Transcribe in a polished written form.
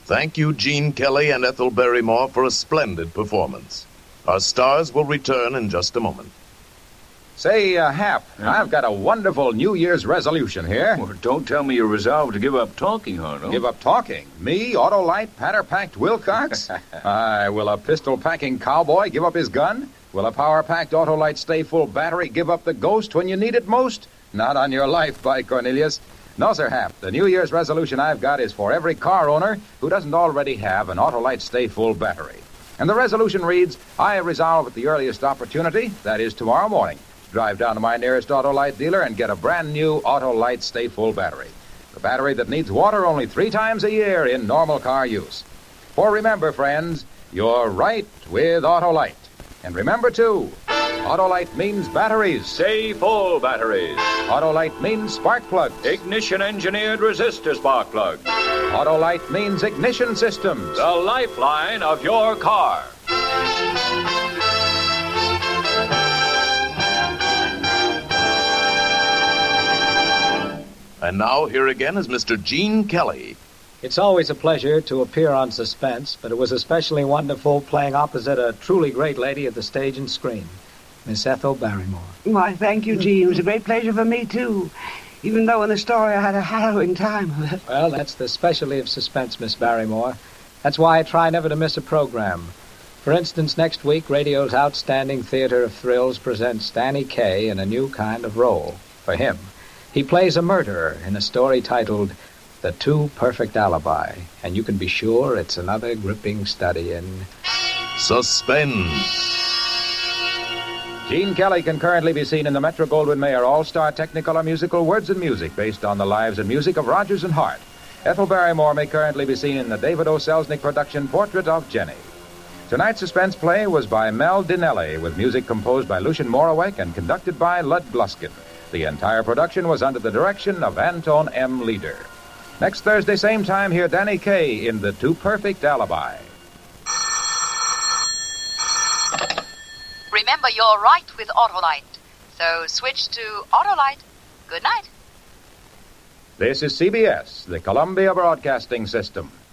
Thank you, Gene Kelly and Ethel Barrymore, for a splendid performance. Our stars will return in just a moment. Say, Hap, I've got a wonderful New Year's resolution here. Well, don't tell me you're resolved to give up talking, Otto. Give up talking? Me, Autolite, patter-packed Wilcox? Will a pistol-packing cowboy give up his gun? Will a power-packed Autolite stay full battery give up the ghost when you need it most? Not on your life, by Cornelius. No, Sir Hap. The New Year's resolution I've got is for every car owner who doesn't already have an Autolite Stay Full battery. And the resolution reads, I resolve at the earliest opportunity, that is tomorrow morning, drive down to my nearest Autolite dealer and get a brand new Autolite Stay Full battery. The battery that needs water only 3 times a year in normal car use. For remember, friends, you're right with Autolite. And remember, too, Autolite means batteries. Stay full batteries. Autolite means spark plugs. Ignition-engineered resistor spark plugs. Autolite means ignition systems. The lifeline of your car. And now, here again is Mr. Gene Kelly. It's always a pleasure to appear on Suspense, but it was especially wonderful playing opposite a truly great lady at the stage and screen, Miss Ethel Barrymore. Why, thank you, Gene. It was a great pleasure for me, too. Even though in the story I had a harrowing time of it. Well, that's the specialty of Suspense, Miss Barrymore. That's why I try never to miss a program. For instance, next week, radio's outstanding theater of thrills presents Danny Kaye in a new kind of role for him. He plays a murderer in a story titled The Too Perfect Alibi, and you can be sure it's another gripping study in Suspense. Gene Kelly can currently be seen in the Metro-Goldwyn-Mayer All-Star Technicolor musical Words and Music, based on the lives and music of Rodgers and Hart. Ethel Barrymore may currently be seen in the David O. Selznick production Portrait of Jenny. Tonight's suspense play was by Mel Dinelli, with music composed by Lucien Moraweck and conducted by Lud Gluskin. The entire production was under the direction of Anton M. Leader. Next Thursday, same time, hear Danny Kaye in The Too Perfect Alibi. Remember, you're right with Autolite. So switch to Autolite. Good night. This is CBS, the Columbia Broadcasting System.